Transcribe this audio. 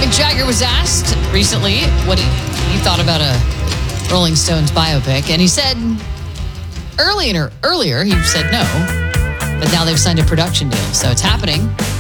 Mick Jagger was asked recently what he thought about a Rolling Stones biopic, and he said earlier he said no, but now they've signed a production deal, so it's happening.